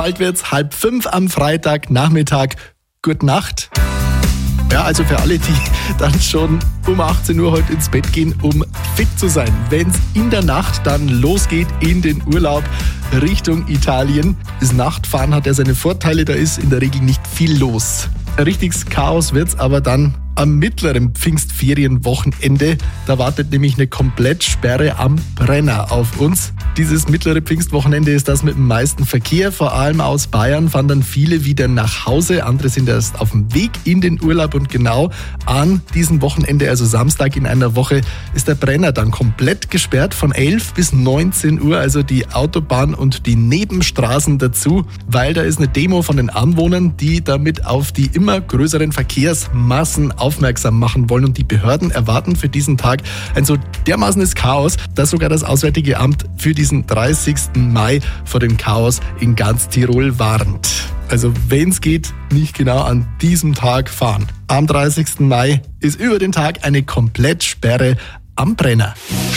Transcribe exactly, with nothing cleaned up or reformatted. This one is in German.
Bald wird's halb fünf am Freitagnachmittag. Gute Nacht. Ja, also für alle, die dann schon um achtzehn Uhr heute ins Bett gehen, um fit zu sein. Wenn es in der Nacht dann losgeht in den Urlaub Richtung Italien. Das Nachtfahren hat ja seine Vorteile, da ist in der Regel nicht viel los. Ein richtiges Chaos wird's aber dann am mittleren Pfingstferienwochenende. Da wartet nämlich eine Komplettsperre am Brenner auf uns. Dieses mittlere Pfingstwochenende ist das mit dem meisten Verkehr. Vor allem aus Bayern fahren dann viele wieder nach Hause. Andere sind erst auf dem Weg in den Urlaub. Und genau an diesem Wochenende, also Samstag in einer Woche, ist der Brenner dann komplett gesperrt von elf bis neunzehn Uhr. Also die Autobahn und die Nebenstraßen dazu, weil da ist eine Demo von den Anwohnern, die damit auf die immer größeren Verkehrsmassen aufmerksam machen wollen. Und die Behörden erwarten für diesen Tag ein so dermaßenes Chaos, dass sogar das Auswärtige Amt für diesen dreißigsten Mai vor dem Chaos in ganz Tirol warnt. Also wenn es geht, nicht genau an diesem Tag fahren. Am dreißigsten Mai ist über den Tag eine Komplettsperre am Brenner.